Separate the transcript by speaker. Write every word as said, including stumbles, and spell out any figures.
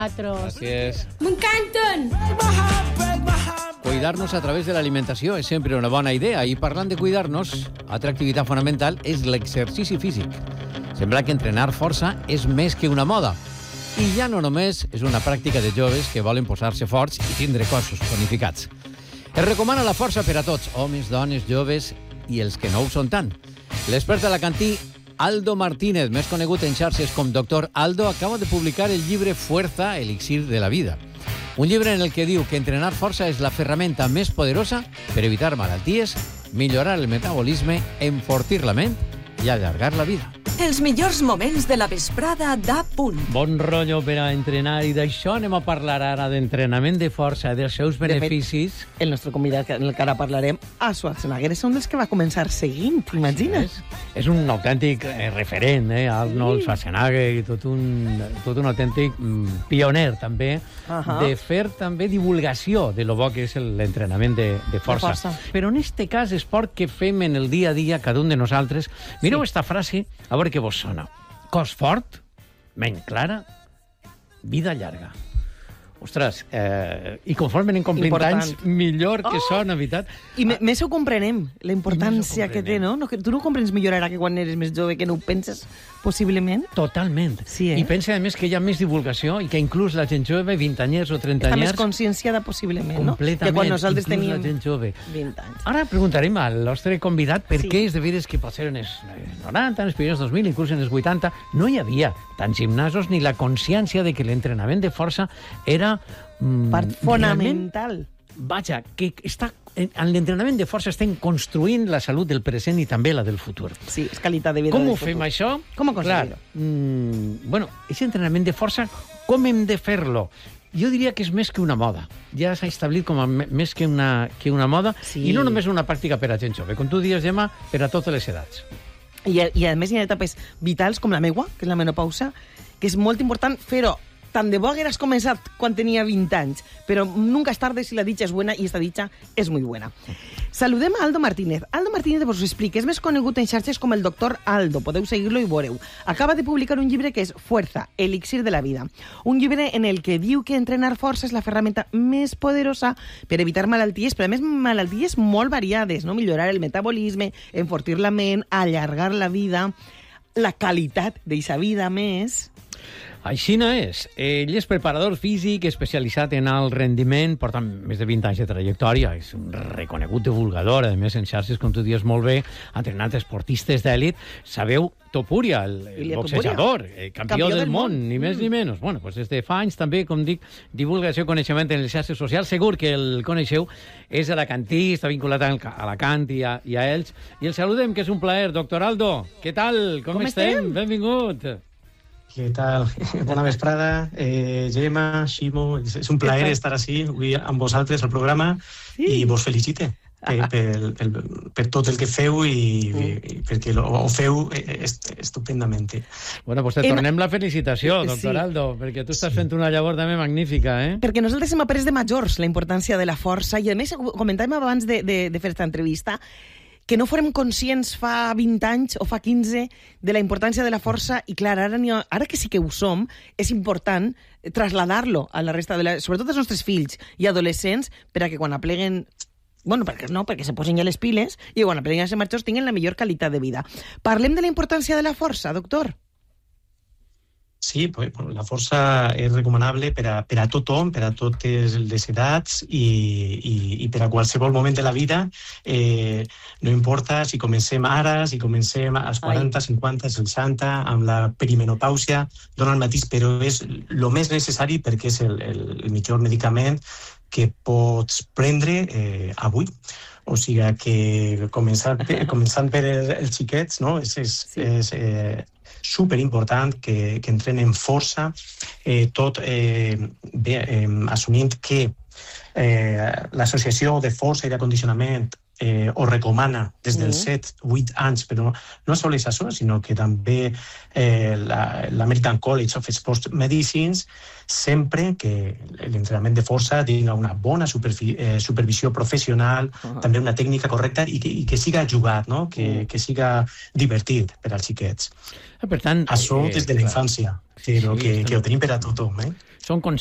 Speaker 1: Gràcies.
Speaker 2: M'encanten!
Speaker 1: Cuidar-nos a través de l'alimentació és sempre una bona idea i parlant de cuidar-nos, altra activitat fonamental és l'exercici físic. Sembla que entrenar força és més que una moda i ja no només és una pràctica de joves que volen posar-se forts i tindre cossos tonificats. Es recomana la força per a tots, homes, dones, joves i els que no ho són tant. L'expert alacantí Aldo Martínez, més conegut en xarxes com doctor Aldo, acaba de publicar el llibre Fuerza, elixir de la vida. Un llibre en el que diu que entrenar força és la ferramenta més poderosa per evitar malalties, millorar el metabolisme, enfortir la ment i allargar la vida.
Speaker 3: Els millors moments de la vesprada d'A Punt.
Speaker 1: Bon rotllo per a entrenar i d'això anem a parlar ara d'entrenament de força, dels seus beneficis.
Speaker 4: De fet, el nostre convidat, en el que ara parlarem, a Schwarzenegger, és un dels que va començar seguint, t'imagines?
Speaker 1: És, és un autèntic eh, referent, eh? Arnold Schwarzenegger, i tot un, tot un autèntic mm, pioner, també, uh -huh. de fer també divulgació de lo bo que és l'entrenament de, de, força. de força. Però en este cas, esport que fem en el dia a dia, cada un de nosaltres. Mireu sí. esta frase, a veure què vos sona. Cos fort, ment clara, vida llarga. Ostres, eh, i conforme anem complint
Speaker 4: Important.
Speaker 1: anys, millor que oh! sona, veritat.
Speaker 4: I ah. més ho comprenem, la importància que té, no? no que tu no ho comprens millor ara que quan eres més jove, que no ho penses possiblement?
Speaker 1: Totalment.
Speaker 4: Sí, eh?
Speaker 1: I pensa, a més, que hi ha més divulgació i que inclús la gent jove, vint anyers o trenta
Speaker 4: Està
Speaker 1: anyers...
Speaker 4: més conscienciada possiblement, no?
Speaker 1: Completament,
Speaker 4: de quan nosaltres
Speaker 1: inclús
Speaker 4: teníem
Speaker 1: la gent jove.
Speaker 4: vint anys.
Speaker 1: Ara preguntarem al nostre convidat per
Speaker 4: Sí.
Speaker 1: què és de veres que potser en els noranta, en els primers dos mil, inclús en els vuitanta, no hi havia tants gimnasos ni la consciència de que l'entrenament de força era... Mm,
Speaker 4: Part fonamental.
Speaker 1: Vaja, que està, en l'entrenament de força estem construint la salut del present i també la del futur.
Speaker 4: Sí, és qualitat de vida.
Speaker 1: Com
Speaker 4: del
Speaker 1: ho
Speaker 4: futur.
Speaker 1: fem, això?
Speaker 4: Com aconseguir-ho?
Speaker 1: Mm, bueno, aquest entrenament de força, com hem de fer-lo? Jo diria que és més que una moda. Ja s'ha establit com a més que una, que una moda
Speaker 4: Sí.
Speaker 1: i no només una pràctica per a gent jove. Com tu dius, Gemma, per a totes les edats.
Speaker 4: I, I a més hi ha etapes vitals com la meua, que és la menopausa, que és molt important fer-ho. Tant de bo hagueras començat quan tenia vint anys, però nunca és tarde si la dicha és buena i esta dicha és muy buena. Saludem a Aldo Martínez. Aldo Martínez vos ho explica, és més conegut en xarxes com el doctor Aldo, podeu seguir-lo i veureu. Acaba de publicar un llibre que és Fuerza, elixir de la vida. Un llibre en el que diu que entrenar força és la ferramenta més poderosa per evitar malalties, però a més malalties molt variades, no? Millorar el metabolisme, enfortir la ment, allargar la vida, la qualitat d'eixa vida més...
Speaker 1: Així no és. Ell és preparador físic especialitzat en alt rendiment, porta més de vint anys de trajectòria, és un reconegut divulgador, a més en xarxes, com tu dius molt bé, ha entrenat esportistes d'èlit. Sabeu Topuria, el, el boxejador, el campió, campió del, del món, món, ni més mm. ni menys. Bueno, pues des de fa anys també, com dic, divulgació i coneixement en les xarxes socials. Segur que el coneixeu, és alacantí, està vinculat a Alacant i a, i a Elx. I el saludem, que és un plaer. Doctor Aldo, què tal? Com, Com estem? estem? Benvingut.
Speaker 5: Què tal? Bona vesprada, eh, Gemma, Ximo. És, és un plaer estar així avui amb vosaltres al programa sí. i vos felicite per, per, per, per tot el que feu i, mm. i perquè lo, ho feu est, estupendament.
Speaker 1: Bueno, pues te tornem la felicitació, doctor sí. Aldo, perquè tu estàs sí. fent una llavor també magnífica, eh?
Speaker 4: Perquè nosaltres hem après de majors la importància de la força i, a més, comentàvem abans de, de, de fer aquesta entrevista que no fórem conscients fa vint anys o fa quinze de la importància de la força i, clar, ara, ha, ara que sí que ho som, és important traslladar-lo a la resta de la... sobretot als nostres fills i adolescents per a que quan apleguen... bueno, perquè no, perquè se posin ja les piles i quan apleguen a ser majors tinguin la millor qualitat de vida. Parlem de la importància de la força, doctor.
Speaker 5: Sí, pues, la força és recomanable per a, per a tothom, per a totes les edats i, i, i per a qualsevol moment de la vida. Eh, no importa si comencem ara, si comencem als quaranta, cinquanta, seixanta, amb la perimenopàusia, dona el mateix, però és el més necessari perquè és el, el, el millor medicament que pots prendre eh, avui. O sigui que començant, començant per els xiquets, no? és, és, sí. és eh, superimportant que, que entrenen força, eh, tot eh, bé, eh, assumint que eh, l'associació de força i d'acondicionament eh, ho recomana des dels
Speaker 4: Mm.
Speaker 5: set vuit anys, però no sols això, sinó que també eh, la- l'American College of Sports Medicines, sempre que l'entrenament de força tinga una bona superfi- eh, supervisió professional,
Speaker 4: Ah.
Speaker 5: també una tècnica correcta i que, i que siga jugat, no? que, que siga divertit per als xiquets.
Speaker 1: Per tant...
Speaker 5: Això
Speaker 1: eh,
Speaker 5: des de la
Speaker 1: clar,
Speaker 5: infància, però
Speaker 1: sí,
Speaker 5: que,
Speaker 1: estem-
Speaker 5: que ho tenim per a tothom. Eh?
Speaker 1: Són